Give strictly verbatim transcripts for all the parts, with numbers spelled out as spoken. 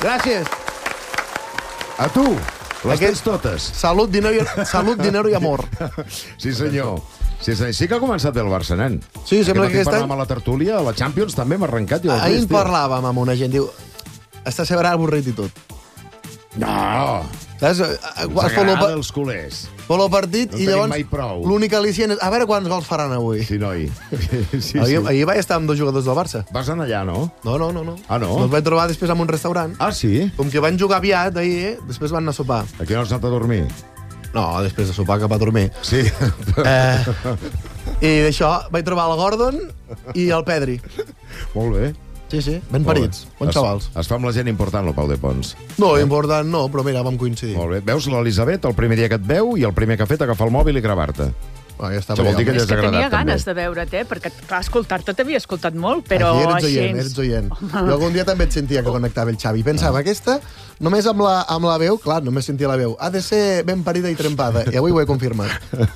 Gràcies. A tu. Les tens totes. Salut, dinero i, salut, dinero i amor. Sí, senyor. Sí, senyor. Sí que ha començat bé el Barça, nen. Sí, sembla que aquest aquest any... a la tertúlia, a la Champions també hem arrencat. Ahir en parlàvem amb una gent, diu, està severà avorrit i tot. No! Saps? Ens agrada els culers. Pel partit no i llavors mai prou. l'únic al·licient és a veure quants gols faran avui. Sí, noi. Sí, ahir, sí. ahir vaig estar amb dos jugadors del Barça. Vas anar allà, no? No, no, no. no. Ah, no? Els vaig trobar després en un restaurant. Ah, sí? Com que van jugar aviat ahir, eh? Després van anar a sopar. Aquí no has anat a dormir? No, després de sopar cap a dormir. Sí. Eh, I d'això vaig trobar el Gordon i el Pedri. Molt bé. Sí, sí, ben parits, bons es, xavals. Es fa amb la gent important, el Pau de Pons. No, important no, però mira, vam coincidir. Molt bé. Veus l'Elisabet el primer dia que et veu i el primer que ha fet agafar el mòbil i gravar-te. Ah, ja està Això vol dir que És ella que agradat, tenia ganes també. de veure't, eh? Perquè, clar, escoltar-te t'havia escoltat molt, però Aquí eres així... oient, eres oient. Jo algun dia també et sentia que connectava el Xavi. Pensava, aquesta, només amb la, amb la veu, clar, només sentia la veu, ha de ser ben parida i trempada. I avui ho he confirmat.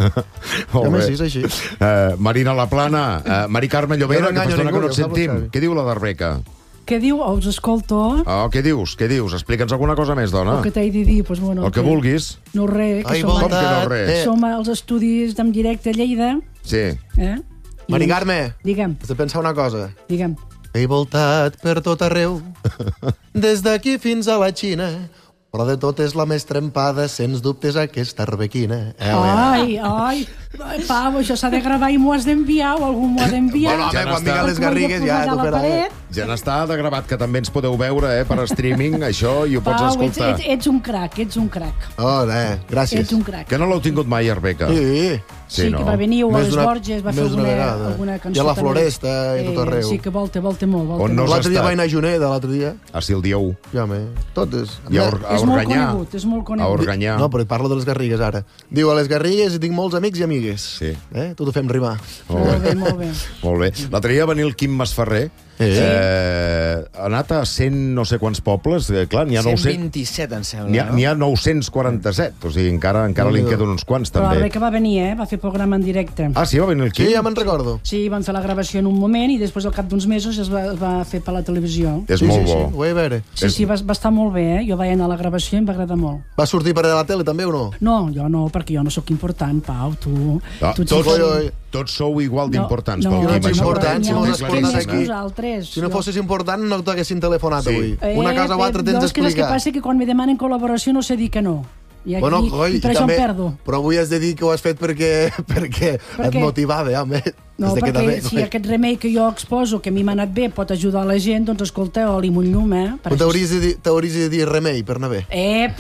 Molt bé. bé. Sí, és així. Uh, Marina Laplana, uh, Mari Carme Llobera, Jo no que fa enganyo estona que ningú, no et ja ho sap el sentim. Xavi. Què diu la Darbeca? Què diu? Oh, us escolto. Oh, què dius? Què dius? Explica'ns alguna cosa més, dona. El que t'he de dir, doncs, bueno... El que vulguis. No res, que Ai, som, Com que no res? Eh. som als estudis d'en directe a Lleida. Sí. Eh? I Mari doncs- Carme, Digue'm, has de pensar una cosa. digue'm. He voltat per tot arreu, des d'aquí fins a la Xina, però de tot és la més trempada, sens dubtes, aquesta arbequina. Eh, Ai, ai, Pau, això s'ha de gravar i m'ho has d'enviar o algú m'ho ha d'enviar. Bueno, home, Ja quan n'està. vinguin les Perquè ho he de garrigues posar ja allà a t'ho la farà. paret. Ja n'està de gravat, que també ens podeu veure eh, per streaming, això, i ho pots Pau, ets, escoltar. ets, ets un crac, ets un crac. Oh, eh, gràcies. Ets un crac. Que no l'heu tingut mai, Arbeca? Sí, Sí, sí, que va venir a Més les d'una- Borges, va fer més d'una alguna, vegada. alguna cançó. I a la també. Floresta i tot arreu. Sí, que volta, volta molt. Volta On no molt. has l'altre dia estat? vaig anar a Juneda, l'altre dia. Ah, sí, el dia u. Ja, me... Totes. I a, Or a És molt Organyà. conegut, és molt A conegut. Organyà. No, però et parlo de les Garrigues, ara. Diu, a les Garrigues hi tinc molts amics i amigues. Sí. Eh? Tot ho fem rimar. Molt bé, molt bé. Molt bé. L'altre dia va venir el Quim Masferrer. Sí. Eh, ha anat a cent no sé quants pobles. Eh, clar, n'hi ha, cent nou cents vint-i-set, em sembla, n'hi ha, no? n'hi ha nou cents quaranta-set. O sigui, encara, encara li en queden uns quants, Però la també. Rebeca va venir, eh? Va fer programa en directe. Ah, sí, va venir el Sí, Quim? ja me'n recordo. Sí, van fer la gravació en un moment i després al cap d'uns mesos es va, es va fer per la televisió. És sí, molt sí, bo. sí, ho vaig veure. Sí, sí, va, va estar molt bé, eh? Jo vaig anar a la gravació i em va agradar molt. Va sortir per a la tele, també, o no? No, jo no, perquè jo no sóc important, Pau, tu... Ah, tu ets tots, Oi, oi. tots sou igual d'importants no, pel no, Quim. ets això ho important, té si no molt has portat claríssim, aquí. eh? Nosaltres. Si no fossis important, no t'haguessin telefonat Sí. avui. Una cosa o altra tens no, és que saps què d'explicar. passa? Que quan me demanen col·laboració no sé dir que no. I, aquí, Bueno, coi, i per això també, em perdo. però avui has de dir que ho has fet perquè, perquè et Perquè- motivava, home. No, Has de quedar perquè bé, si coi. aquest remei que jo exposo, que a mi m'ha anat bé, pot ajudar la gent, doncs escolta, oli amb un llum, eh? Per Tu això- t'hauries de, dir- t'hauries de dir remei per anar bé. Ep!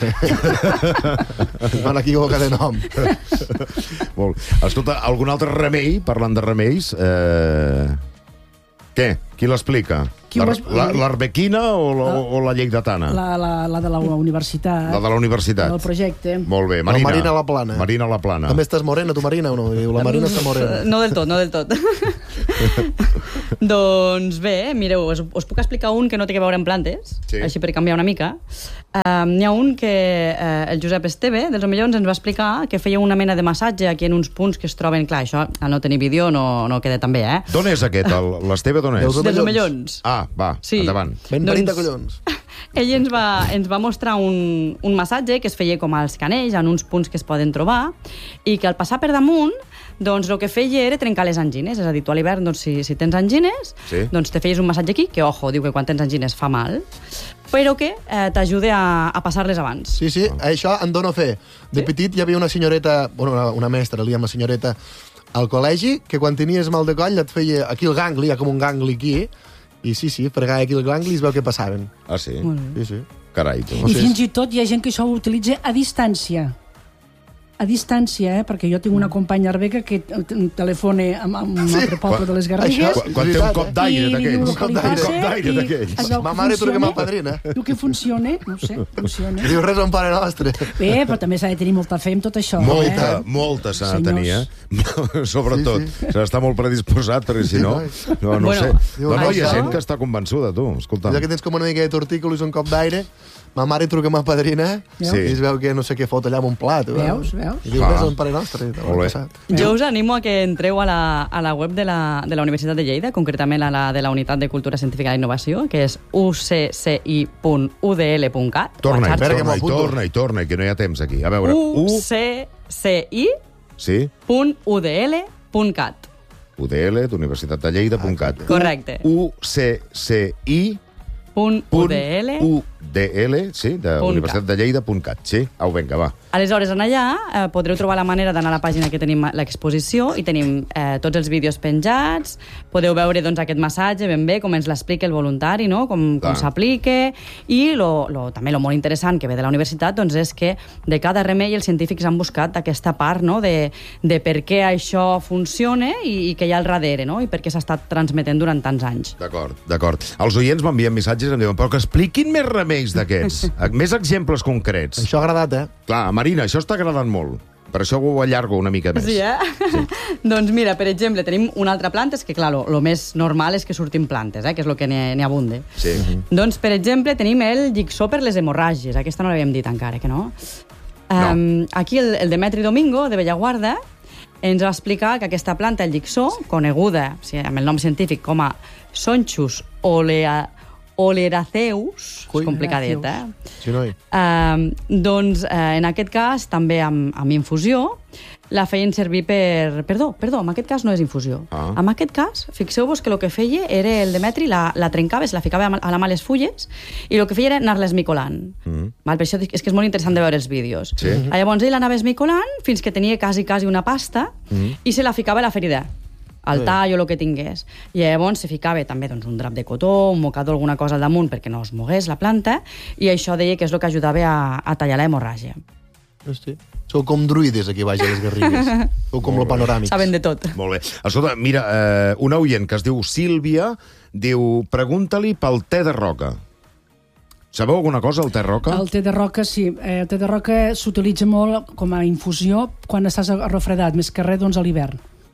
Van equivocar de nom. Molt. Escolta, algun altre remei, parlant de remeis? Eh... Què? Qui l'explica? Qui ho L'ar- es- la- L'Arbequina o, la, o la lleidatana? La, la, la de la universitat. La de la universitat. Del projecte. Molt bé. La Marina. Marina Laplana. Marina Laplana. També estàs morena, tu, Marina, o no? Diu, la Marina està morena. No del tot, no del tot. Doncs bé, mireu, us, us puc explicar un que no té a veure amb plantes, Sí. així per canviar una mica. Um, N'hi ha un que uh, el Josep Esteve, dels Omellons, ens va explicar que feia una mena de massatge aquí en uns punts que es troben... Clar, això, al no tenir vídeo, no, no queda tan bé, eh? D'on és aquest? El- L'Esteve d'on és? Dels Dels Omellons. Ah, va, Sí. endavant. Ben Doncs- parit de collons. Ell ens va, ens va mostrar un, un massatge que es feia com als canells, en uns punts que es poden trobar, i que al passar per damunt, doncs el que feia era trencar les angines. És a dir, tu a l'hivern, doncs, si, si tens angines, Sí. doncs te feies un massatge aquí, que, ojo, diu que quan tens angines fa mal, però que eh, t'ajuda a, a passar-les abans. Sí, sí, això em dono fe. De petit hi havia una senyoreta, bueno, una, una mestra, li una senyoreta, al col·legi, que quan tenies mal de coll et feia aquí el gangli, hi ha com un gangli aquí, i sí, sí, fregava aquí el gangli i es veu que passaven. Ah, sí? Sí, sí. Carai, tu. I fins i tot hi ha gent que això ho utilitza a distància. A distància, eh? Perquè jo tinc una companya arbeca que telefona amb, amb un Sí. altre poble de les Garrigues. Això- Quan, quan té un cop d'aire I li diu d'aquells. el que li Un cop passa d'aire i d'aquells. es veu Ma que mare truca a ma funciona. padrina. Diu que funciona, no ho sé, funciona. Diu res en pare nostre. Bé, però també s'ha de tenir molta fe amb tot això. Molta, eh? molta s'ha de tenir, Senyors. eh? Sobretot. Sí, S'ha d'estar molt predisposat, perquè si no... No, no Bueno, sé. diu, No, no, hi ha això- gent que està convençuda, tu. Escolta'm. Ja que tens com una mica de tortícolis, un cop d'aire, ma mare truca a ma padrina Veus? i es veu que no sé què fot allà amb un plat. Veus, veus? I diu, Ah. ves al Pare Nostre. Molt bé. Jo us animo a que entreu a la, a la web de la, de la Universitat de Lleida, concretament a la de la Unitat de Cultura Científica i Innovació, que és u c c i punt u d l punt cat. Torna-hi, Espera, que torna-hi, m'apunto. torna-hi, torna-hi, que no hi ha temps aquí. A veure, u U... c c i Sí? punt u d l punt cat. U D L, d'Universitat de Lleida, punt cat. Correcte. U C C I Punt u d l. U D L, sí, de Punt Universitat de Lleida, punt cat. Sí? Au, vinga, va. Aleshores, en allà eh, podreu trobar la manera d'anar a la pàgina que tenim l'exposició i tenim eh, tots els vídeos penjats, podeu veure doncs, aquest massatge ben bé, com ens l'explica el voluntari, no? com, com Clar. s'aplica, i lo, lo, també el molt interessant que ve de la universitat doncs, és que de cada remei els científics han buscat aquesta part no? de, de per què això funciona i, i què hi ha al darrere, no? i per què s'ha estat transmetent durant tants anys. D'acord, d'acord. Els oients m'envien missatges i em diuen però que expliquin més remeis d'aquests, més exemples concrets. Això ha agradat, eh? Clar, Marina, això està agradant molt. Per això ho allargo una mica més. Sí, eh? Sí. Doncs mira, per exemple, tenim una altra planta, és que clar, lo, lo més normal és que surtin plantes, eh? que és el que n'hi abunde. Sí. Doncs, per exemple, tenim el llicsó per les hemorràgies. Aquesta no l'havíem dit encara, que no? No. Um, aquí el, el Demetri Domingo, de Bellaguarda, ens va explicar que aquesta planta, el llicsó, coneguda o sigui, amb el nom científic com a Sonchus olea, oleraceus, Ui. és complicadeta, eh? Sí, noi. Uh, doncs, uh, en aquest cas, també amb, amb infusió, la feien servir per... Perdó, perdó, en aquest cas no és infusió. Ah. En aquest cas, fixeu-vos que el que feia era el Demetri, la, la trencava, se la ficava a la mà les fulles, i el que feia era anar-la esmicolant. Mm. Val? Per això dic- és que és molt interessant de veure els vídeos. Sí. Mm. Llavors ell anava esmicolant fins que tenia quasi, quasi una pasta mm. i se la ficava a la ferida, al tall o el que tingués. I llavors se ficava també doncs, un drap de cotó, un mocador, alguna cosa al damunt perquè no es mogués la planta, i això deia que és el que ajudava a, a tallar la hemorràgia. Hosti. Sou com druides aquí baix a les Garrigues. Sou com lo panoràmics. Saben de tot. Molt bé. Escolta, mira, eh, una oient que es diu Sílvia diu, pregunta-li pel te de roca. Sabeu alguna cosa, el te roca? El te de roca, sí. Eh, El te de roca s'utilitza molt com a infusió quan estàs refredat, més que res doncs, a l'hivern.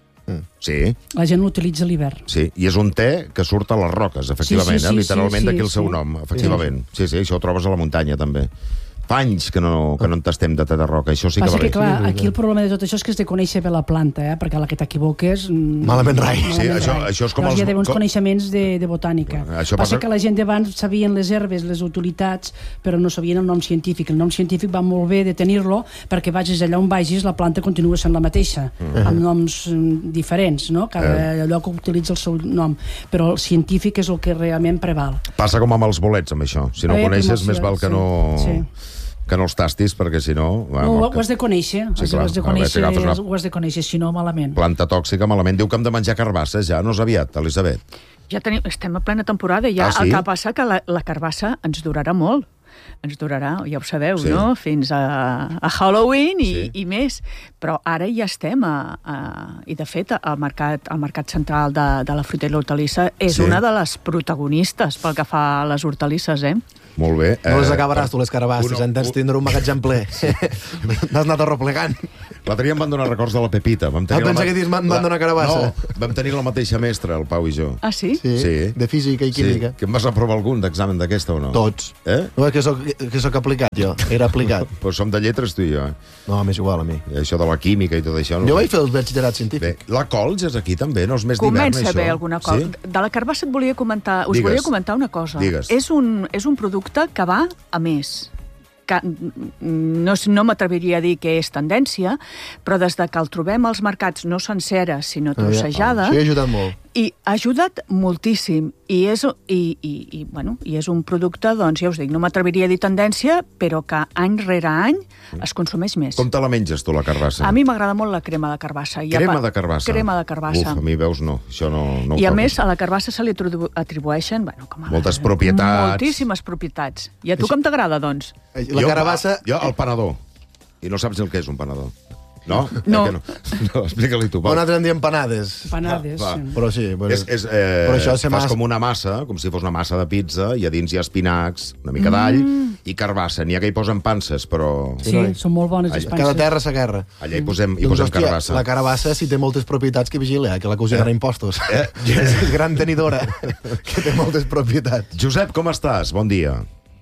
Sí, La gent l'utilitza a l'hivern. sí. I és un te que surt a les roques, efectivament, Sí, sí, eh? sí, literalment sí, d'aquí el seu sí. nom, efectivament. Sí, sí, això ho trobes a la muntanya, també. Fa anys que no, que no en tastem de te de roca, això sí que Passa va que, bé. clar, aquí el problema de tot això és que has de conèixer bé la planta, eh? perquè a la que t'equivoques... mm, Malament rai. Sí, malament això- rai. això és com Llavors els- hi ha d'haver uns com- coneixements de, de botànica. Bueno, això passa passa- que la gent d'abans sabien les herbes, les utilitats, però no sabien el nom científic. El nom científic va molt bé de tenir-lo perquè vagis allà on vagis, la planta continua sent la mateixa, Mm. amb noms mm, diferents, no? Cada lloc utilitza el seu nom. Però el científic és el que realment preval. Passa com amb els bolets, amb això. Si no Eh, ho coneixes, com els- més val que sí, no... sí. que no els tastis, perquè si no... No, ho, ho has de conèixer, Sí, has, clar. has de A veure, si conèixer, agafes una- ho has de conèixer, si no, malament. Planta tòxica, malament. Diu que hem de menjar carbasses ja, no és aviat, Elisabet. Ja tenim, estem a plena temporada, ja. Ah, sí? El que passa que la, la carbassa ens durarà molt. Ens durarà, ja ho sabeu, Sí. no? Fins a, a Halloween i, Sí. i més. Però ara ja estem a... a I, de fet, el mercat, el mercat central de, de la fruita i l'hortalissa és Sí. una de les protagonistes pel que fa a les hortalisses, eh? Molt bé. No les Eh, acabaràs, tu, les carabasses. Uno- En tens tindre un magatzem ple. N'has anat arroplegant. L'altre dia em van donar records de la Pepita. Vam tenir Ah, pensa la... que dius, "M'han- m'han donat carabassa". No, vam tenir la mateixa mestra, el Pau i jo. Ah, sí? Sí, Sí. de física i química. Sí. Que em vas aprovar algun d'examen d'aquesta o no? Tots. Eh? No, és que soc, que soc aplicat, jo. Era aplicat. Pues som de lletres, tu i jo. Eh? No, m'és igual a mi. I això de la química i tot això... No Jo ho vaig sé. fer el batxillerat científic. Bé, la cols és aquí també, no és més d'hivern, Comença això? a haver alguna cosa. Sí? De la carbassa et volia comentar, us Digues. volia comentar una cosa. Digues. És un, és un producte que va a més. Que no, no m'atreviria a dir que és tendència, però des de que el trobem als mercats no sencera, sinó trossejada, Sí, ha ajudat molt. i ha ajudat moltíssim. I és, i, i, i, bueno, i és un producte, doncs, ja us dic, no m'atreviria a dir tendència, però que any rere any es consumeix més. Com te la menges, tu, la carbassa? A mi m'agrada molt la crema de carbassa. I a Crema pa- de carbassa? Crema de carbassa. Uf, a mi, veus, no. Això no, no ho I a trobo. més, a la carbassa se li atribu- atribueixen bueno, com a Moltes propietats. Moltíssimes propietats. I a tu com t'agrada, doncs? La Jo, carabassa... Jo, el panador. I no saps el que és un panador. No? No. Eh que no? No, explica-li tu, Pau. Bon, nosaltres en diem panades. Panades. Va, va. sí. Però sí, però, És, és, eh, però això se fas mas... com una massa, com si fos una massa de pizza, i a dins hi ha espinacs, una mica d'all i carbassa. N'hi ha que hi posen panses, però Sí, noi. són molt bones les Allà- Cada panses. terra sa guerra. allà hi posem, hi Doncs, posem hòstia, carbassa. la carabassa, si té moltes propietats, que vigila, eh? que la cosinarà impostos. Eh? És gran tenidora, que té moltes propietats. Josep, com estàs? Bon dia.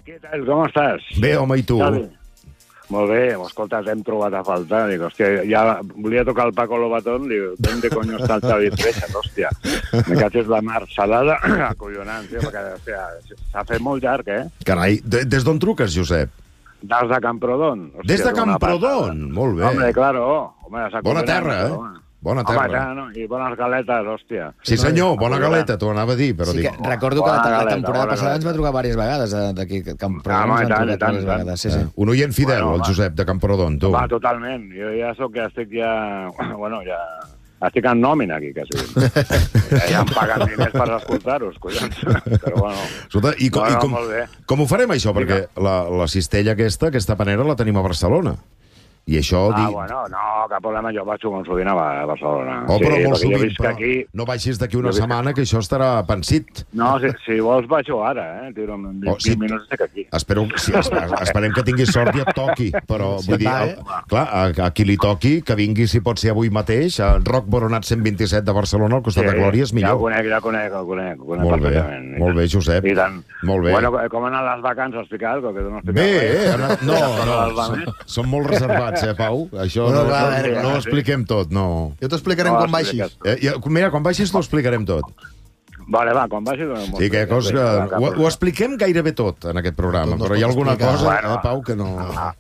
Què tal, com estàs? Bé, home, i tu? Xavi? Molt bé, escolta, t'hem trobat a faltar. Dic, hòstia, ja volia tocar el Paco Lobatón, dic, ¿dónde coño està el Xavi Freixas, hòstia? Me caches la mar salada, acollonant, tio, perquè, hòstia, s'ha fet molt llarg, eh? Carai, de- des d'on truques, Josep? Des de Camprodon. Hòstia, Des de una Camprodon, passada. molt bé. Home, claro. Home, s'ha Bona combinat, terra, eh? home. Bona Home, terra. ja, no? I bones galetes, hòstia. Sí, senyor, bona Acollonant. galeta, t'ho anava a dir, però Sí que dic... recordo que la, Bona la galeta, temporada bona passada ens va galeta. trucar diverses vegades eh, d'aquí, que Camprodon Home, ens i van tant, trucar i tant, diverses i tant. vegades. Sí, sí. Eh, Un oient fidel, Bueno, el va. Josep, de Camprodon, tu. Va, totalment. Jo ja sóc, ja estic ja... Bueno, ja... Estic en nòmina aquí, quasi. ja, ja em paguen diners per escoltar-vos, collons. Però bueno... Escolta, i, com, Bueno, i com, molt bé. com ho farem, això? Perquè la, la cistella aquesta, aquesta panera, la tenim a Barcelona. I això... Ah, di... bueno, no, cap problema, jo vaig molt sovint a Ba- a Barcelona. Oh, però molt perquè jo sovint, visc però aquí... no baixis d'aquí una Jo visc- setmana, que això estarà pensit. No, si, si vols vaig ara, eh? Tiro, en vint Oh, sí. minuts estic aquí. Espero, sí, esper- esperem que tinguis sort i et toqui, però Sí, vull dir, va, el, eh? clar, a, a qui li toqui, que vingui, si pot ser avui mateix, a Roc Boronat cent vint-i-set de Barcelona, al costat de Glòria, és Ja ho millor. conec, ja ho conec, ho conec. Ho conec Molt bé, perfectament. I molt tant. bé, Josep. I tant. Molt bé. Bueno, com han anat les vacances, explicar alguna cosa? Que tu no expliques Bé, res. eh? Anat- No, no, les som, vacances. som molt reservats, eh, Pau? Això Bueno, no, clar, no, a veure, no ho clar, expliquem tot, no. Jo t'ho explicarem No, quan baixis. expliques. Eh, ja, mira, quan baixis t'ho explicarem tot. Vale, va, quan vagi... Doncs, Sí, que, cosa que ho, ho expliquem gairebé tot en aquest programa, Tot no es però hi ha pot alguna explicar. cosa, Bueno, eh, Pau, que no...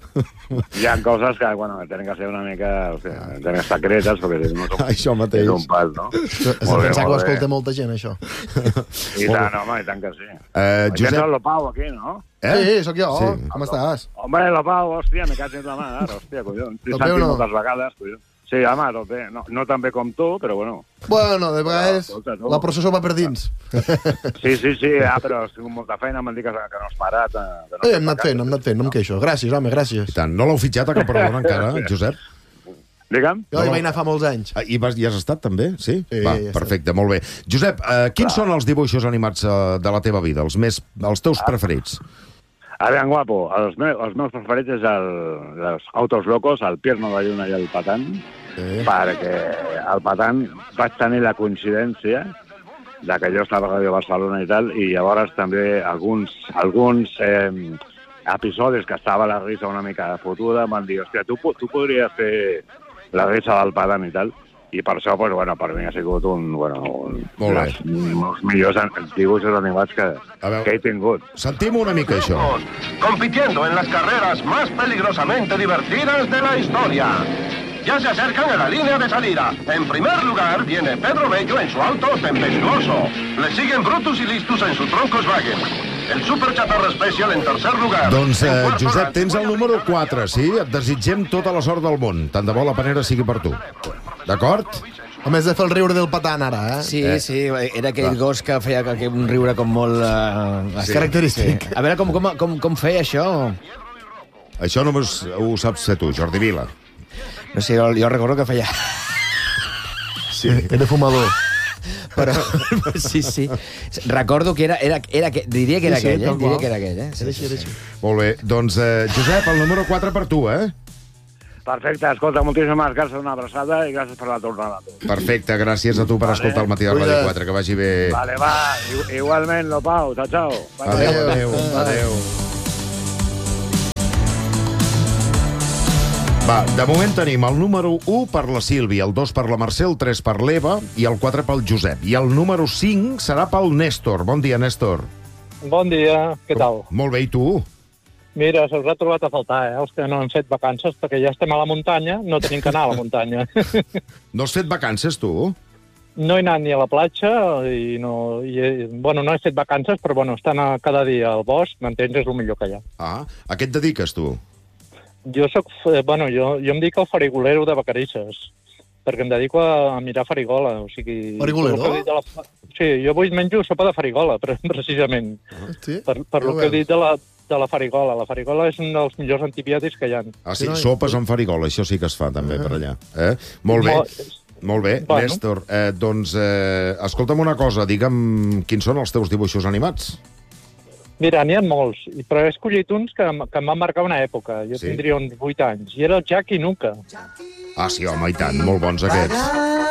Hi ha coses que, bueno, tenen que ser una mica... O sigui, tenen que estar secretes, perquè si no són... Això mateix. És un pas, no? Has de Molt bé, pensar que ho molt bé. escolta molta gent, això. I tant, home, i tant que sí. Eh, Josep... Josep... Lo Pau, aquí, no? Eh? Sí, sóc jo. Sí. Com estàs? Hombre, Lo Pau, hòstia, me caig en la mà, ara, hòstia, collons. T'he Tot bé o sentit no? moltes vegades, collons. Sí, home, tot bé. No, no tan bé com tu, però bueno. Bueno, de vegades escolta, tu. la processó va per dins. Sí, sí, sí, ah, però has tingut molta feina, m'han dit que, que no has parat. eh, Que no Eh, has hem anat fent, hem anat fent, no em queixo. Gràcies, home, gràcies. I tant, no l'heu fitxat a Camprodon encara, Josep? Digue'm. Jo hi vaig anar fa molts anys. Ah, I vas, hi has estat també? Sí? Sí, Va, ja he perfecte, molt bé. Josep, eh, quins són els dibuixos animats eh, de la teva vida, els més, els teus preferits? A veure, guapo, els, me els meus preferits és el, els Autos Locos, el Pierno de Lluna i el Patan, Sí. perquè el Patan vaig tenir la coincidència de que jo estava a Ràdio Barcelona i tal, i llavors també alguns, alguns eh, episodis que estava la risa una mica fotuda, em van dir, hòstia, tu, po- tu podries fer la risa del Patan i tal, i per això, pues, bueno, per mi ha sigut un, bueno, un, Molt bé. dels dels millors an- dibuixos animats que, A veure. que he tingut. Sentim una mica això. compitiendo en las carreras más peligrosamente divertidas de la historia. Ya se acercan a la línea de salida. En primer lugar viene Pedro Bello en su auto tempestuoso. Le siguen Brutus y Listus en su Troncoswagen. El Super Chatarra Special en tercer lugar. Doncs, En eh, cuarto, Josep, la tens el Cebolla número Británica. quatre, sí? Et desitgem tota la sort del món. Tant de bo la panera sigui per tu. D'acord? A més de fer el riure del Patan, ara, eh? Sí, eh. sí, era aquell gos que feia que, que un riure com molt... Uh, Sí. Característic. A veure, com, com, com, com feia això? Això només ho saps fer tu, Jordi Vila. No sé, jo, jo recordo que feia... Sí. Era fumador. Però, sí, sí. Recordo que era... era, era que, diria que era Sí, sí, aquell, eh? tal Diria qual. que era aquell, eh? Sí, Era així, era així. Molt bé. Doncs, eh, Josep, el número quatre per tu, eh? Perfecte, escolta, moltíssimes gràcies, una abraçada i gràcies per la tornada. Perfecte, gràcies a tu per escoltar el matí de Ràdio Cuida't. quatre, que vagi bé. Vale, va, i- igualment, Lo Pau, ciao, ciao. Adéu, adéu, adéu. Va, de moment tenim el número u per la Sílvia, el dos per la Mercè, el tres per l'Eva i el quatre pel Josep. I el número cinc serà pel Nèstor. Bon dia, Nèstor. Bon dia, què tal? Molt bé, i tu? Mira, se'ls ha trobat a faltar, eh, els que no han fet vacances, perquè ja estem a la muntanya, no tenim que anar a la muntanya. No has fet vacances, tu? No he anat ni a la platja, i no... I, bueno, no he fet vacances, però bueno, estant a, cada dia al bosc, m'entens, és el millor que hi ha. Ah, a què et dediques, tu? Jo soc, eh, bueno, jo, jo em dic el farigolero de Vacarisses, perquè em dedico a, a mirar farigola, o sigui... Farigolero? per lo que he dit de la fa- Sí, jo avui menjo sopa de farigola, pre- precisament, Sí? per, per Ja lo ho que he veus. dit de la, de la farigola. La farigola és un dels millors antibiòtics que hi ha. Ah, sí, Sí, noi. sopes amb farigola, això sí que es fa també per allà. Eh? Molt bé, molt bé. Bueno. Nèstor, eh, doncs, eh, escolta'm una cosa, digue'm quins són els teus dibuixos animats. Mira, n'hi ha molts, i- però he escollit uns que, em- que em van marcar una època. Jo Sí? tindria uns vuit anys. I era el Jack i Nuka. Ah, sí, home, i tant, molt bons aquests.